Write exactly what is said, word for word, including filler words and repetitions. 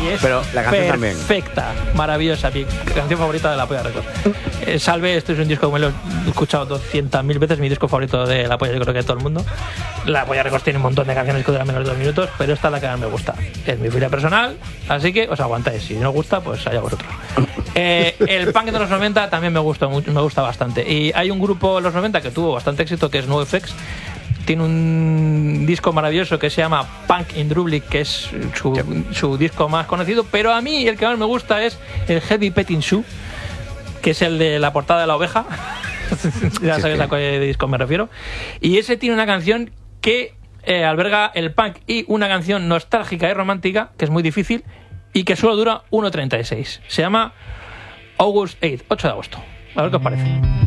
Y es Pero la canción también. perfecta, maravillosa, mi canción favorita de La Polla Records. Eh, Salve, este es un disco que me lo he escuchado doscientas mil veces, mi disco favorito de La Polla, yo creo que de todo el mundo. La Polla Records tiene un montón de canciones que duran menos de dos minutos, pero esta es la que más me gusta. Es mi filia personal, así que os aguantáis. Si no os gusta, pues allá vosotros. Eh, el punk de los noventa también me gusta, mucho, me gusta bastante. Y hay un grupo en los noventa que tuvo bastante éxito, que es NoFX. Tiene un disco maravilloso que se llama Punk in Drublic, que es su, su disco más conocido, pero a mí el que más me gusta es el Heavy Petting Zoo, que es el de la portada de la oveja. Ya sabes a qué disco me refiero. Y ese tiene una canción que eh, alberga el punk y una canción nostálgica y romántica, que es muy difícil, y que solo dura uno treinta y seis. Se llama August eighth, ocho de agosto. A ver qué os parece.